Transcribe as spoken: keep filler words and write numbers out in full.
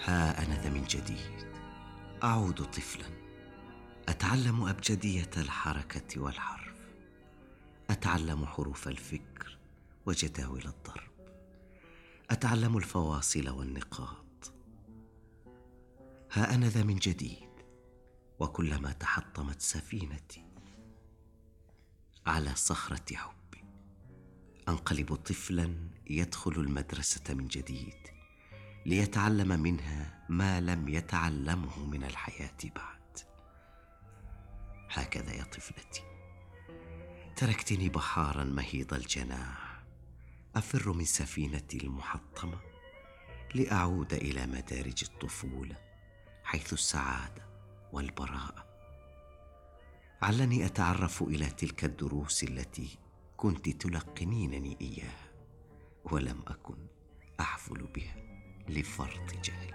ها أنا ذا من جديد أعود طفلا، أتعلم أبجدية الحركة والحرف، أتعلم حروف الفكر وجداول الضرب، أتعلم الفواصل والنقاط. ها أنا ذا من جديد، وكلما تحطمت سفينتي على صخرة حبي أنقلب طفلا يدخل المدرسة من جديد ليتعلم منها ما لم يتعلمه من الحياة بعد. هكذا يا طفلتي، تركتني بحارا مهيض الجناح أفر من سفينتي المحطمة لأعود إلى مدارج الطفولة حيث السعادة والبراءة. علني أتعرف إلى تلك الدروس التي كنت تلقنينني إياها ولم أكن أحفل بها لفرط جهلي.